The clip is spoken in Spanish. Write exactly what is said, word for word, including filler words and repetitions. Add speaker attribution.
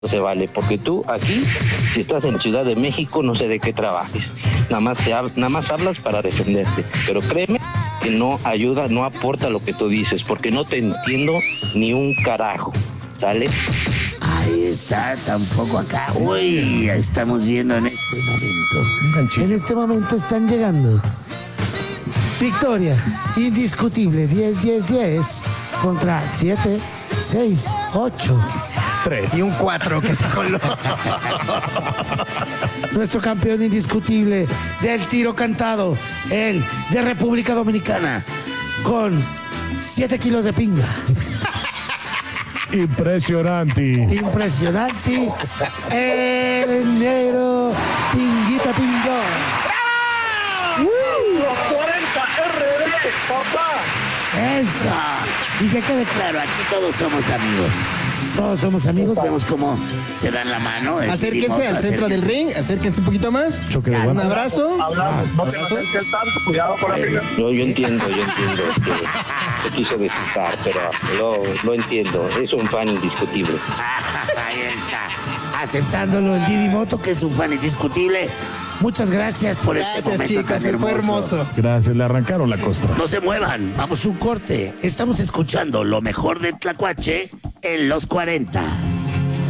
Speaker 1: no se vale, porque tú aquí, si estás en Ciudad de México, no sé de qué trabajes. Nada más, te hab- nada más hablas para defenderte. Pero créeme que no ayuda, no aporta lo que tú dices, porque no te entiendo ni un carajo. ¿Sale?
Speaker 2: Ahí está, tampoco acá. Uy, estamos viendo en este momento.
Speaker 3: En este momento están llegando. Victoria, indiscutible, diez, diez, diez contra siete, seis, ocho.
Speaker 4: Tres.
Speaker 5: Y un cuatro que se coló.
Speaker 3: Nuestro campeón indiscutible del tiro cantado, el de República Dominicana, con siete kilos de pinga.
Speaker 4: Impresionante.
Speaker 3: Impresionante. El negro Pinguita Pingón.
Speaker 1: cuarenta R D, papá.
Speaker 2: Eso. Y que quede claro, aquí todos somos amigos.
Speaker 3: Todos somos amigos.
Speaker 2: Vemos cómo se dan la mano.
Speaker 5: Acérquense al centro del ring, acérquense un poquito más.
Speaker 4: Choque de
Speaker 5: Un
Speaker 4: guante.
Speaker 5: abrazo.
Speaker 6: Habla, no te acerques tanto, cuidado con la pinga.
Speaker 1: No, yo entiendo, yo entiendo que te quiso descitar, pero lo, lo entiendo. Es un fan indiscutible.
Speaker 2: Ahí está. Aceptándolo el Didi Moto, que es un fan indiscutible. Muchas gracias por este
Speaker 5: Gracias,
Speaker 2: momento
Speaker 5: chicos,
Speaker 2: tan
Speaker 5: fue hermoso.
Speaker 4: Gracias, le arrancaron la costra.
Speaker 2: No se muevan, vamos a un corte. Estamos escuchando lo mejor de Tlacuache en los cuarenta.